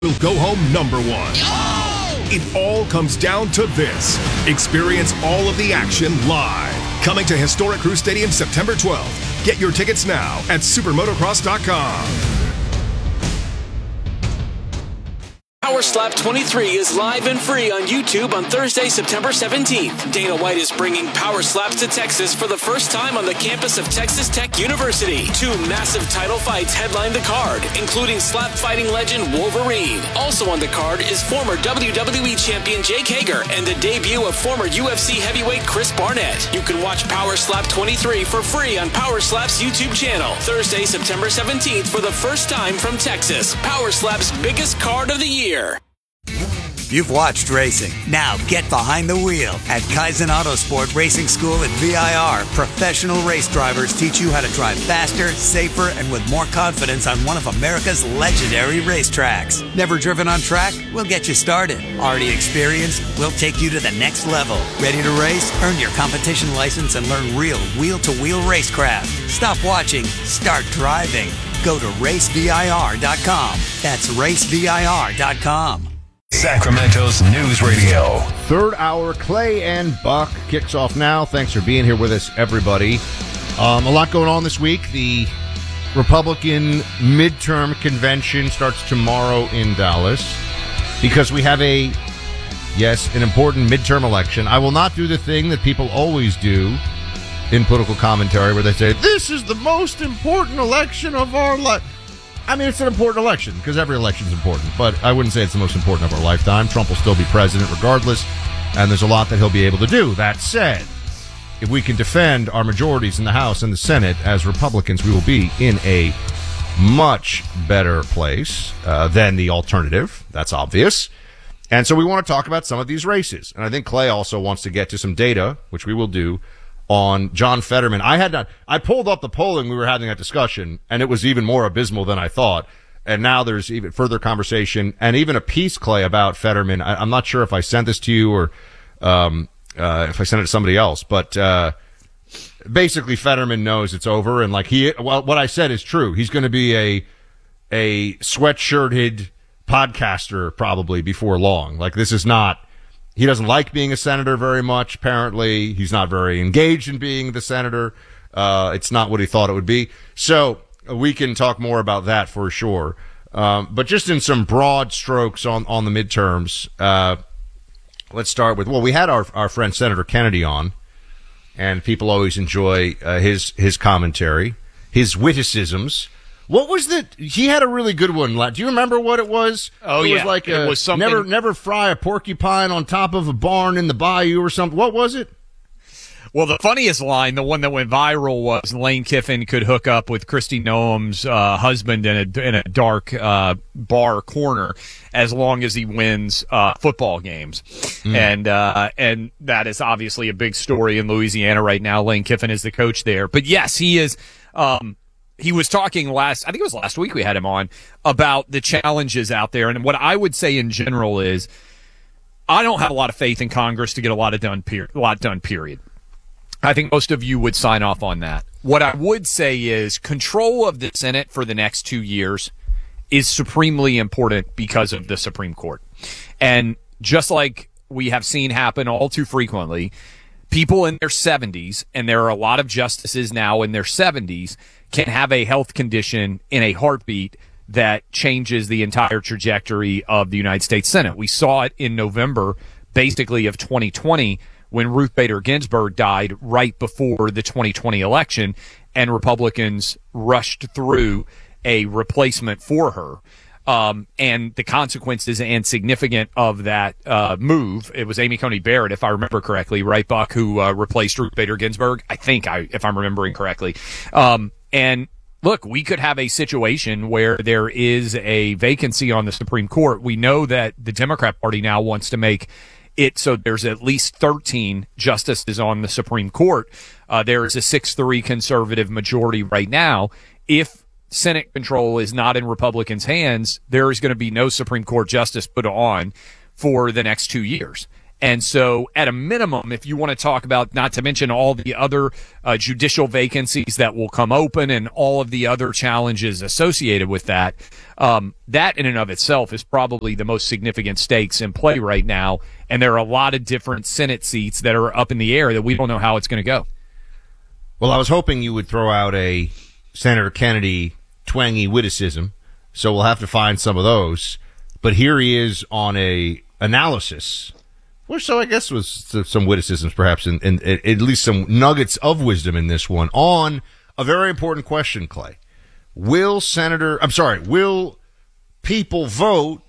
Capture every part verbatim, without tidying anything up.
will go home number one. Oh! It all comes down to this. Experience all of the action live. Coming to Historic Crew Stadium September twelfth. Get your tickets now at supermotocross dot com. Power Slap twenty-three is live and free on YouTube on Thursday, September seventeenth. Dana White is bringing Power Slaps to Texas for the first time on the campus of Texas Tech University. Two massive title fights headline the card, including slap fighting legend Wolverine. Also on the card is former W W E champion Jake Hager and the debut of former U F C heavyweight Chris Barnett. You can watch Power Slap twenty-three for free on Power Slap's YouTube channel. Thursday, September seventeenth for the first time from Texas. Power Slap's biggest card of the year. You've watched racing. Now get behind the wheel. At Kaizen Autosport Racing School at V I R, professional race drivers teach you how to drive faster, safer, and with more confidence on one of America's legendary racetracks. Never driven on track? We'll get you started. Already experienced? We'll take you to the next level. Ready to race? Earn your competition license and learn real wheel-to-wheel racecraft. Stop watching. Start driving. Go to race V I R dot com. That's race V I R dot com. Sacramento's News Radio. Third hour, Clay and Buck kicks off now. Thanks for being here with us, everybody. Um, a lot going on this week. The Republican midterm convention starts tomorrow in Dallas because we have a, yes, an important midterm election. I will not do the thing that people always do in political commentary where they say, this is the most important election of our life. I mean, it's an important election because every election is important, but I wouldn't say it's the most important of our lifetime. Trump will still be president regardless, and there's a lot that he'll be able to do. That said, if we can defend our majorities in the House and the Senate as Republicans, we will be in a much better place uh, than the alternative. That's obvious. And so we want to talk about some of these races. And I think Clay also wants to get to some data, which we will do, on John Fetterman. I had not, I pulled up the polling, we were having that discussion, and it was even more abysmal than I thought. And now there's even further conversation and even a piece, Clay, about Fetterman. I, I'm not sure if I sent this to you or um, uh, if I sent it to somebody else, but uh, basically Fetterman knows it's over. And like he, well, what I said is true. He's going to be a a sweatshirted podcaster probably before long. Like this is not. He doesn't like being a senator very much, apparently. He's not very engaged in being the senator. Uh, it's not what he thought it would be. So we can talk more about that for sure. Um, but just in some broad strokes on, on the midterms, uh, let's start with, well, we had our, our friend Senator Kennedy on, and people always enjoy uh, his, his commentary, his witticisms. What was the? He had a really good one. Do you remember what it was? Oh, it yeah. was like a, it was something. Never, never fry a porcupine on top of a barn in the bayou or something. What was it? Well, the funniest line, the one that went viral, was Lane Kiffin could hook up with Kristi Noem's uh, husband in a in a dark uh, bar corner as long as he wins uh, football games, mm. and uh, and that is obviously a big story in Louisiana right now. Lane Kiffin is the coach there, but yes, he is. Um, He was talking last, I think it was last week we had him on, about the challenges out there. And what I would say in general is I don't have a lot of faith in Congress to get a lot of done, per- a lot done, period. I think most of you would sign off on that. What I would say is control of the Senate for the next two years is supremely important because of the Supreme Court. And just like we have seen happen all too frequently, people in their seventies, and there are a lot of justices now in their seventies, can have a health condition in a heartbeat that changes the entire trajectory of the United States Senate. We saw it in November, basically, of twenty twenty, when Ruth Bader Ginsburg died right before the twenty twenty election, and Republicans rushed through a replacement for her. Um, and the consequences and significant of that uh, move, it was Amy Coney Barrett, if I remember correctly, right, Buck, who uh, replaced Ruth Bader Ginsburg? I think, I, if I'm remembering correctly. Um, and look, we could have a situation where there is a vacancy on the Supreme Court. We know that the Democrat Party now wants to make it so there's at least thirteen justices on the Supreme Court. Uh, there is a six three conservative majority right now. If Senate control is not in Republicans' hands, there is going to be no Supreme Court justice put on for the next two years. And so at a minimum, if you want to talk about, not to mention all the other uh, judicial vacancies that will come open and all of the other challenges associated with that, um, that in and of itself is probably the most significant stakes in play right now. And there are a lot of different Senate seats that are up in the air that we don't know how it's going to go. Well, I was hoping you would throw out a Senator Kennedy twangy witticism, so we'll have to find some of those. But here he is on a analysis. Well, so I guess was some witticisms, perhaps, and, and, and at least some nuggets of wisdom in this one on a very important question, Clay. Will Senator, I'm sorry, will people vote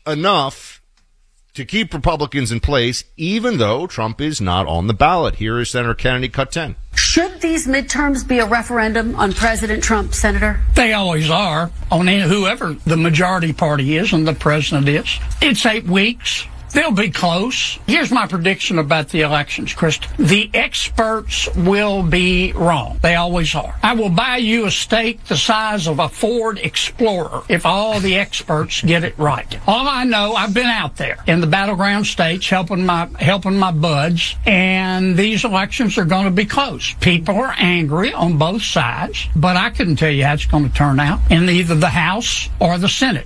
enough to keep Republicans in place, even though Trump is not on the ballot? Here is Senator Kennedy, cut ten. Should these midterms be a referendum on President Trump, Senator? They always are, on whoever the majority party is and the president is. It's eight weeks. They'll be close. Here's my prediction about the elections, Krista. The experts will be wrong. They always are. I will buy you a steak the size of a Ford Explorer if all the experts get it right. All I know, I've been out there in the battleground states helping my helping my buds, and these elections are going to be close. People are angry on both sides, but I couldn't tell you how it's going to turn out in either the House or the Senate.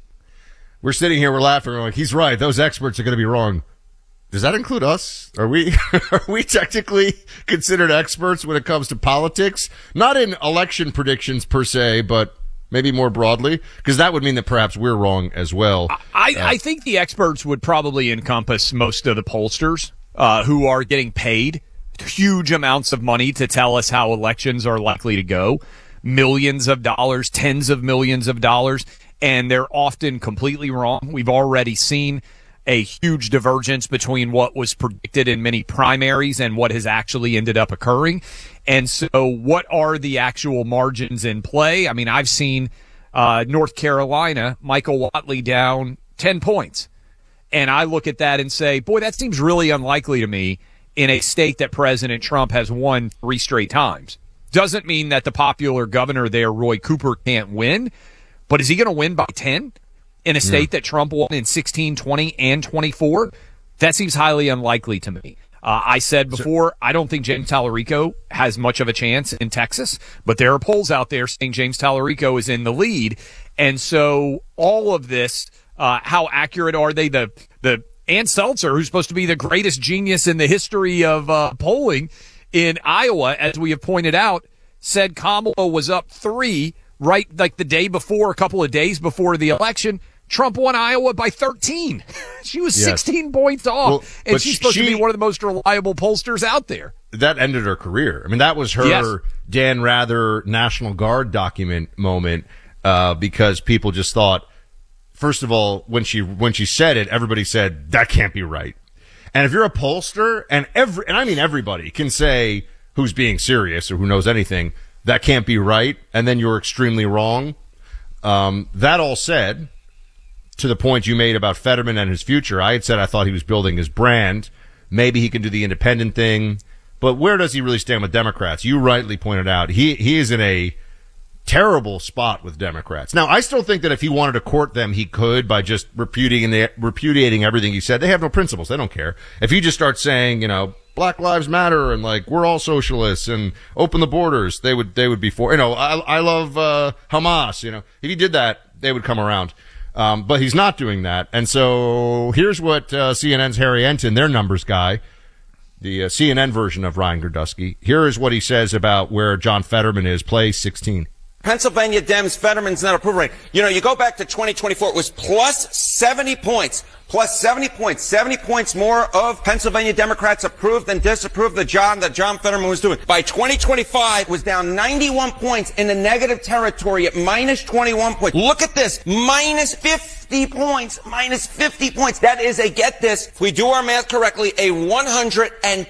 We're sitting here, we're laughing, we're like, he's right, those experts are going to be wrong. Does that include us? Are we are we technically considered experts when it comes to politics? Not in election predictions per se, but maybe more broadly, because that would mean that perhaps we're wrong as well. I, uh, I think the experts would probably encompass most of the pollsters uh, who are getting paid huge amounts of money to tell us how elections are likely to go. Millions of dollars, tens of millions of dollars. And they're often completely wrong. We've already seen a huge divergence between what was predicted in many primaries and what has actually ended up occurring. And so what are the actual margins in play? I mean, I've seen uh, North Carolina, Michael Whatley down ten points. And I look at that and say, boy, that seems really unlikely to me in a state that President Trump has won three straight times. Doesn't mean that the popular governor there, Roy Cooper, can't win. But is he going to win by ten in a state yeah. that Trump won in sixteen, twenty, and twenty-four? That seems highly unlikely to me. Uh, I said before, I don't think James Tallarico has much of a chance in Texas, but there are polls out there saying James Tallarico is in the lead. And so all of this, uh, how accurate are they? The, the Ann Seltzer, who's supposed to be the greatest genius in the history of uh, polling in Iowa, as we have pointed out, said Kamala was up three right like the day before, a couple of days before the election. Trump won Iowa by thirteen. She was yes. sixteen points off, well, and she's supposed she, to be one of the most reliable pollsters out there. That ended her career. I mean, that was her yes. Dan Rather National Guard document moment, uh, because people just thought, first of all, when she when she said it, everybody said, that can't be right. And if you're a pollster, and every and I mean everybody can say who's being serious or who knows anything, that can't be right, and then you're extremely wrong. Um, that all said, to the point you made about Fetterman and his future, I had said I thought he was building his brand. Maybe he can do the independent thing, but where does he really stand with Democrats? You rightly pointed out he he is in a terrible spot with Democrats. Now, I still think that if he wanted to court them, he could by just repudiating the, repudiating everything he said. They have no principles. They don't care. If he just starts saying, you know, Black Lives Matter and like we're all socialists and open the borders, they would they would be for. You know, I I love uh, Hamas. You know, if he did that, they would come around. Um, but he's not doing that. And so here's what uh, C N N's Harry Enton, their numbers guy, the uh, C N N version of Ryan Gerdusky. Here is what he says about where John Fetterman is, play sixteen. Pennsylvania Dems, Fetterman's not approval rating. You know, you go back to twenty twenty-four, it was plus seventy points. Plus seventy points. seventy points more of Pennsylvania Democrats approved than disapproved the John that John Fetterman was doing. By twenty twenty-five, it was down ninety-one points in the negative territory at minus twenty-one points. Look at this. Minus fifty points. Minus fifty points. That is a, get this, if we do our math correctly, a one hundred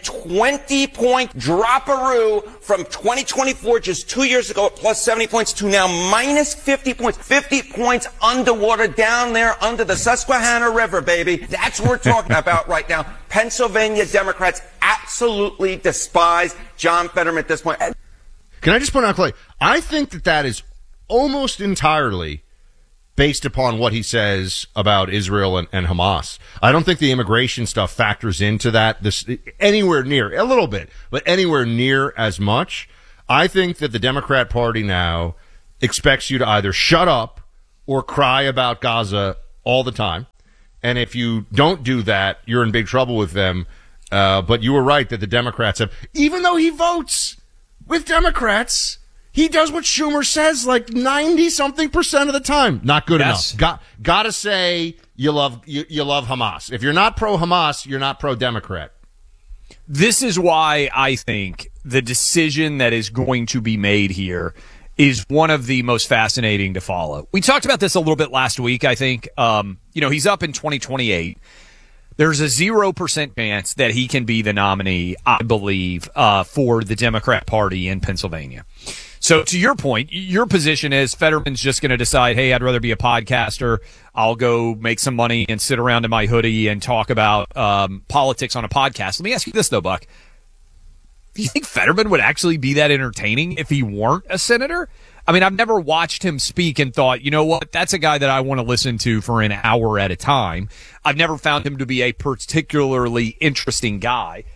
twenty point drop-a-roo from twenty twenty-four, just two years ago, at plus seventy points to now minus fifty points. fifty points underwater down there under the Susquehanna River, baby. That's what we're talking about right now. Pennsylvania Democrats absolutely despise John Fetterman at this point. Can I just point out, Clay, I think that that is almost entirely based upon what he says about Israel and, and Hamas. I don't think the immigration stuff factors into that this anywhere near, a little bit, but anywhere near as much. I think that the Democrat Party now expects you to either shut up or cry about Gaza all the time. And if you don't do that, you're in big trouble with them. Uh, but you were right that the Democrats have, even though he votes with Democrats, he does what Schumer says like ninety something percent of the time. Not good yes. enough. Got, gotta say you love, you, you love Hamas. If you're not pro Hamas, you're not pro Democrat. This is why I think the decision that is going to be made here is one of the most fascinating to follow. We talked about this a little bit last week, I think. Um, you know, he's up in twenty twenty-eight. There's a zero percent chance that he can be the nominee, I believe, uh, for the Democrat Party in Pennsylvania. So to your point, your position is Fetterman's just going to decide, hey, I'd rather be a podcaster. I'll go make some money and sit around in my hoodie and talk about um, politics on a podcast. Let me ask you this, though, Buck. Do you think Fetterman would actually be that entertaining if he weren't a senator? I mean, I've never watched him speak and thought, you know what, that's a guy that I want to listen to for an hour at a time. I've never found him to be a particularly interesting guy.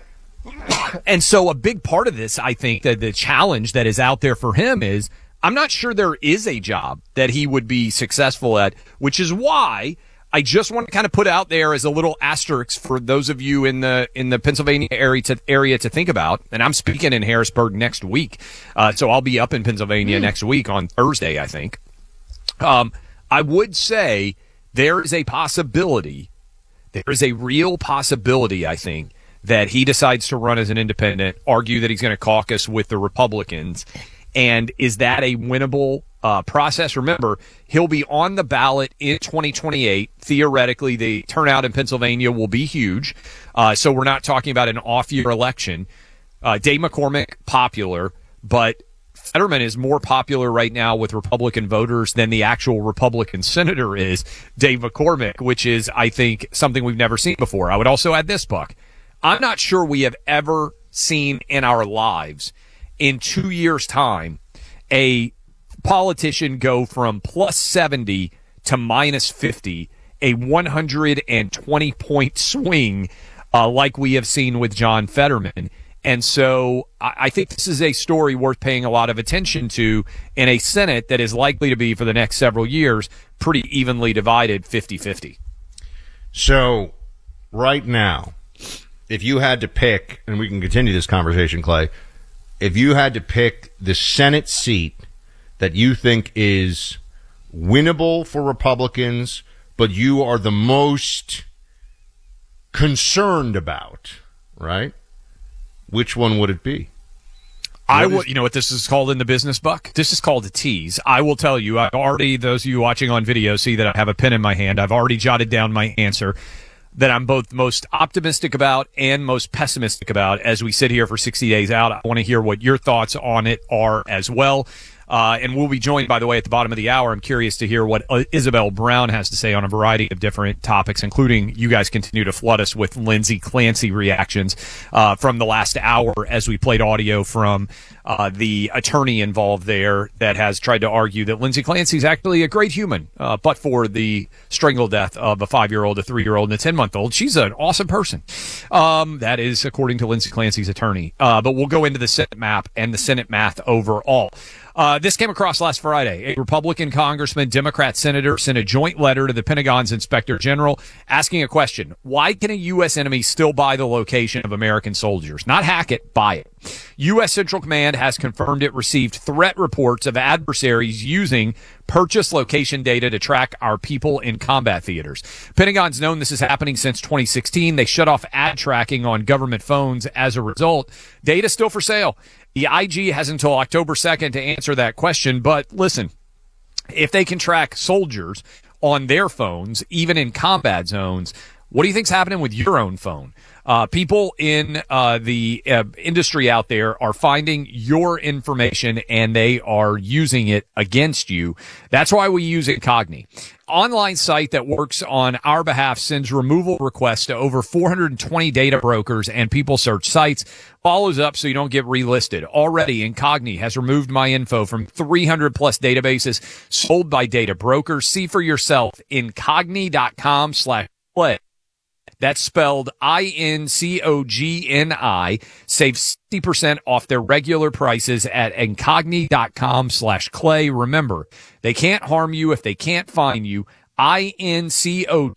And so a big part of this, I think, that the challenge that is out there for him is I'm not sure there is a job that he would be successful at, which is why I just want to kind of put out there as a little asterisk for those of you in the in the Pennsylvania area to, area to think about. And I'm speaking in Harrisburg next week, uh, so I'll be up in Pennsylvania mm. next week on Thursday, I think. Um, I would say there is a possibility, there is a real possibility, I think, that he decides to run as an independent, argue that he's going to caucus with the Republicans. And is that a winnable uh, process? Remember, he'll be on the ballot in twenty twenty-eight. Theoretically, the turnout in Pennsylvania will be huge. Uh, so we're not talking about an off-year election. Uh, Dave McCormick, popular, but Fetterman is more popular right now with Republican voters than the actual Republican senator is, Dave McCormick, which is, I think, something we've never seen before. I would also add this, Buck. I'm not sure we have ever seen in our lives in two years' time a politician go from plus seventy to minus fifty, a one hundred twenty point swing uh, like we have seen with John Fetterman. And so I, I think this is a story worth paying a lot of attention to in a Senate that is likely to be, for the next several years, pretty evenly divided fifty-fifty. So right now, if you had to pick, and we can continue this conversation, Clay, if you had to pick the Senate seat that you think is winnable for Republicans, but you are the most concerned about, right? Which one would it be? I will, you know what this is called in the business, Buck? This is called a tease. I will tell you, I've already, those of you watching on video see that I have a pen in my hand. I've already jotted down my answer that I'm both most optimistic about and most pessimistic about as we sit here for sixty days out. I want to hear what your thoughts on it are as well. Uh, and we'll be joined, by the way, at the bottom of the hour. I'm curious to hear what uh, Isabel Brown has to say on a variety of different topics, including you guys continue to flood us with Lindsey Clancy reactions uh, from the last hour as we played audio from uh, the attorney involved there that has tried to argue that Lindsey Clancy is actually a great human, uh, but for the strangle death of a five-year-old, a three-year-old, and a ten-month-old. She's an awesome person. Um, that is according to Lindsey Clancy's attorney. Uh, but we'll go into the Senate map and the Senate math overall. Uh, this came across last Friday. A Republican congressman, Democrat senator sent a joint letter to the Pentagon's inspector general asking a question. Why can a U S enemy still buy the location of American soldiers? Not hack it, buy it. U S Central Command has confirmed it received threat reports of adversaries using purchase location data to track our people in combat theaters. Pentagon's known this is happening since twenty sixteen. They shut off ad tracking on government phones as a result. Data still for sale. The I G has until October second to answer that question, but listen, if they can track soldiers on their phones, even in combat zones, What do you think's happening with your own phone? Uh, people in uh, the uh, industry out there are finding your information and they are using it against you. That's why we use Incogni. Online site that works on our behalf sends removal requests to over four hundred twenty data brokers and people search sites, follows up so you don't get relisted. Already, Incogni has removed my info from three hundred plus databases sold by data brokers. See for yourself, incogni.com slash play. That's spelled I N C O G N I. Save sixty percent off their regular prices at incogni.com slash clay. Remember, they can't harm you if they can't find you. I N C O